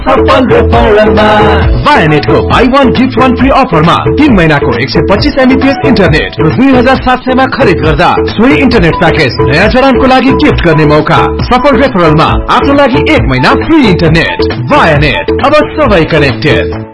सफल रेफरलमा वायानेटको buy one gift one free अफरमा 3 महिनाको 125 Mbps इन्टरनेट र 2700 मा खरिद गर्दा सोही इन्टरनेट प्याकेज नयाँ जडानको लागि गिफ्ट गर्ने मौका। सफल रेफरलमा आफ्नो लागि 1 महिना फ्री इन्टरनेट। वायानेट, अब सबै कनेक्टेड।